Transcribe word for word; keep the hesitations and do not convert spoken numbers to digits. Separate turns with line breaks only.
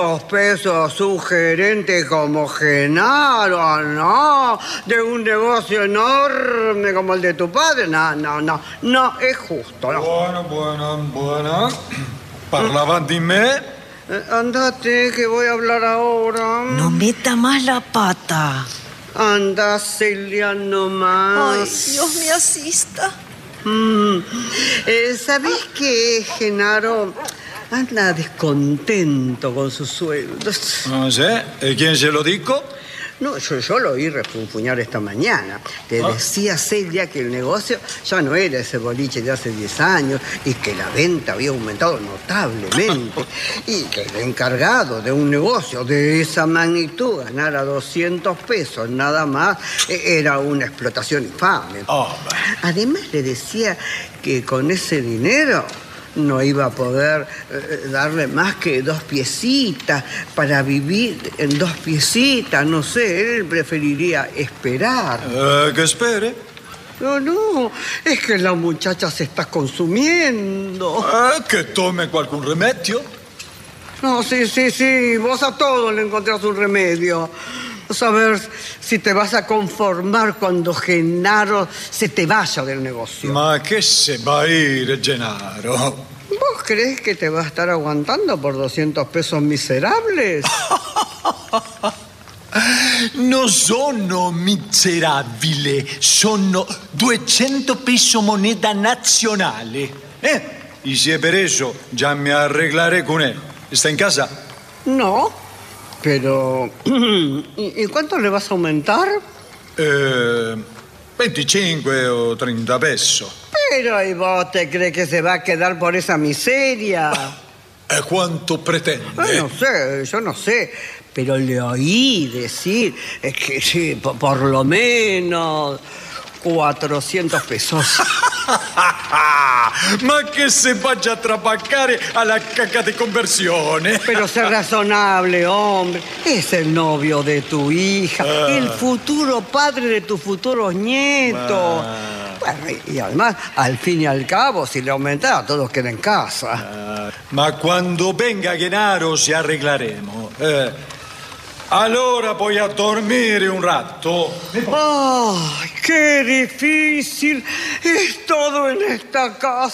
pesos un gerente como Genaro, no, de un negocio enorme como el de tu padre, no, no, no, no es justo. No.
Bueno, bueno, bueno. ¿Parlaban di me?
Eh, andate, que voy a hablar ahora.
No meta más la pata.
Anda, Celia, nomás.
Ay, Dios me asista.
Mm. Eh, ¿Sabés que Genaro anda descontento con sus sueldos?
No sé. ¿Y quién se lo dijo?
No, yo, yo lo oí refunfuñar esta mañana. Te
Ah.
decía Celia que el negocio ya no era ese boliche de hace diez años y que la venta había aumentado notablemente y que el encargado de un negocio de esa magnitud ganara doscientos pesos nada más eh, era una explotación infame.
Oh,
Además le decía que con ese dinero no iba a poder eh, darle más que dos piecitas para vivir en dos piecitas, no sé, él preferiría esperar.
eh, que espere.
No, no, es que la muchacha se está consumiendo.
Eh, que tome algún remedio.
No, sí, sí, sí, vos a todo le encontrás un remedio. A ver si te vas a conformar cuando Genaro se te vaya del negocio.
Ma che se va a ir, Gennaro?
¿Vos crees que te va a estar aguantando por doscientos pesos miserables?
Non sono miserabile, sono duecento pesos moneda nazionale. Eh? Y si es por eso, ya me arreglaré con él. ¿Está en casa?
No, pero... ¿Y, y cuánto le vas a aumentar?
Eh, veinticinco o treinta pesos.
Pero ¿y vos te crees que se va a quedar por esa miseria?
¿E cuánto pretende?
Eh, no sé, yo no sé, pero le oí decir eh, que sí, por, por lo menos cuatrocientos pesos.
Ma che se vaya a trabajar a la caca de conversione.
Pero sé razonable, hombre. Es el novio de tu hija,
Ah.
el futuro padre de tus futuros nietos.
Ah.
Bueno, y, y además, al fin y al cabo, si le aumentara, todos quedan en casa.
Ah, ma quando venga Gennaro si arreglaremo. Eh, allora voy a dormire un rato.
¡Ay, qué difícil es todo en esta casa!